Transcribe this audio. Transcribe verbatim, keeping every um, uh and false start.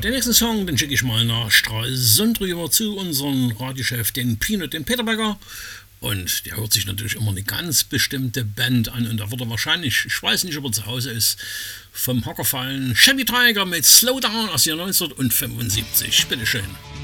den nächsten Song, den schicke ich mal nach Stralsund rüber zu unserem Radiochef, den Peanut, den Peter Becker. Und der hört sich natürlich immer eine ganz bestimmte Band an. Und da wird er wahrscheinlich, ich weiß nicht, ob er zu Hause ist, vom Hocker fallen. Chevy Tiger mit Slowdown aus dem Jahr neunzehnhundertfünfundsiebzig. Bitteschön.